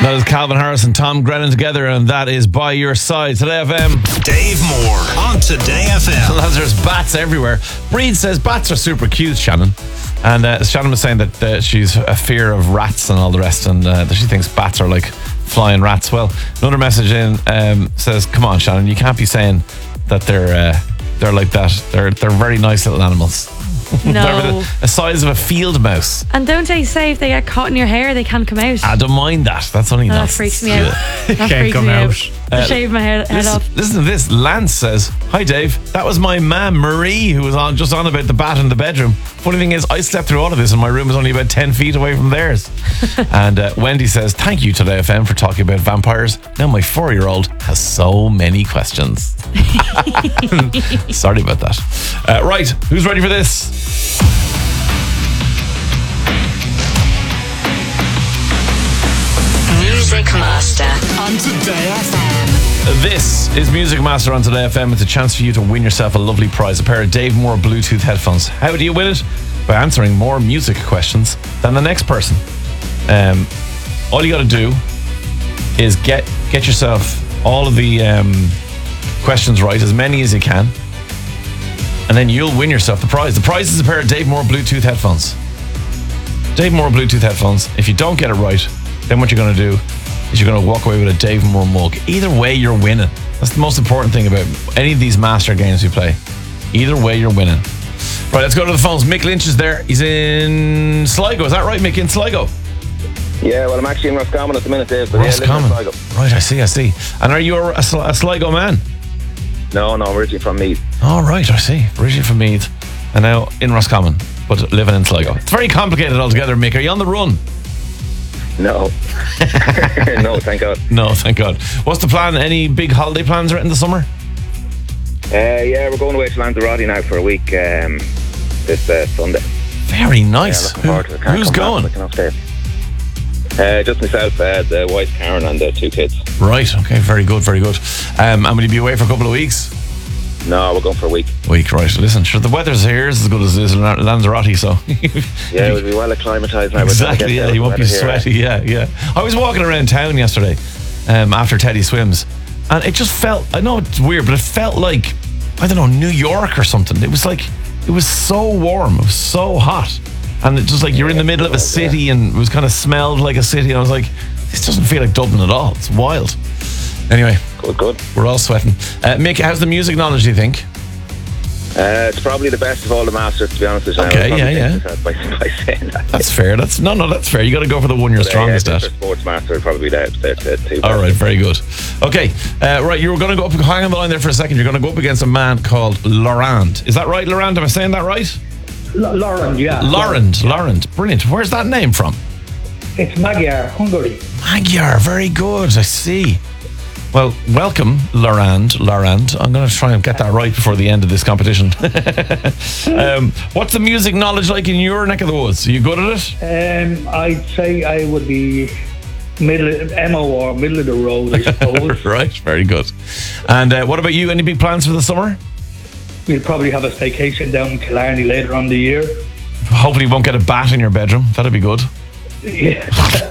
That is Calvin Harris and Tom Grennan together, and that is By Your Side. Today FM. Dave Moore on Today FM. There's bats everywhere. Breed says bats are super cute, Shannon. And Shannon was saying that she's a fear of rats and all the rest, and that she thinks bats are like flying rats. Well, another message in says, come on, Shannon, you can't be saying that they're like that. They're very nice little animals. No. They're the size of a field mouse. And don't they say if they get caught in your hair, they can't come out? I don't mind that. That's only That nonsense. freaks me out. That Can't freaks come me out. out. Shave my head off. Listen to this. Lance says, hi Dave, that was my mam Marie who was just on about the bat in the bedroom. Funny thing is, I slept through all of this and my room is only about 10 feet away from theirs. And Wendy says, thank you Today FM for talking about vampires. Now my 4-year-old has so many questions. Sorry about that. Right, who's ready for this? Music Master on Today FM. This is Music Master on Today FM. It's a chance for you to win yourself a lovely prize, a pair of Dave Moore Bluetooth headphones. How do you win it? By answering more music questions than the next person. All you got to do is get yourself all of the questions right, as many as you can, and then you'll win yourself the prize. The prize is a pair of Dave Moore Bluetooth headphones. Dave Moore Bluetooth headphones. If you don't get it right, then what you're going to do is you're going to walk away with a Dave Moore mug. Either way, you're winning. That's the most important thing about any of these master games we play. Either way, you're winning. Right, let's go to the phones. Mick Lynch is there. He's in Sligo. Is that right, Mick? In Sligo? Yeah, well, I'm actually in Roscommon at the minute, Dave. But Roscommon. Yeah, I live in Sligo. Right, I see. And are you a Sligo man? No, originally from Meath. Oh, right, I see. Originally from Meath. And now in Roscommon, but living in Sligo. It's very complicated altogether, Mick. Are you on the run? No. No, thank God. No, thank God. What's the plan? Any big holiday plans right in the summer? Yeah, we're going away to Lanzarote now for a week this Sunday. Very nice. Yeah, looking forward to it. Can't Who's come going? back, looking upstairs. Just myself, the wife Karen and the 2 kids. Right, okay, very good. And will you be away for a couple of weeks? No, we're going for a week. Right. Listen, sure, the weather's here is as good as it is in Lanzarote, so... Yeah, we'll be well acclimatised now. Exactly, yeah, you won't be sweaty, yeah. I was walking around town yesterday after Teddy swims, and it just felt, I know it's weird, but it felt like, I don't know, New York or something. It was so warm, it was so hot, and it just like you're in the middle of a city and it was kind of smelled like a city, and I was like, this doesn't feel like Dublin at all. It's wild. Anyway, Good. we're all sweating. Mick, how's the music knowledge, do you think? It's probably the best of all the masters, to be honest with you. Okay, yeah. By saying that. That's fair. That's fair. You got to go for the one you're strongest at. Sports master would probably be there too. All right, very good. Okay, right, you were going to go up, hang on the line there for a second. You're going to go up against a man called Laurent. Is that right, Laurent? Am I saying that right? Lauren, yeah. Laurent. Brilliant. Where's that name from? It's Magyar, Hungary. Magyar, very good. I see. Well, welcome, Laurent. I'm going to try and get that right before the end of this competition. What's the music knowledge like in your neck of the woods? Are you good at it? I'd say I would be middle of the road, I suppose. Right, very good. And what about you? Any big plans for the summer? We'll probably have a staycation down in Killarney later on the year. Hopefully you won't get a bat in your bedroom. That'd be good. Yeah.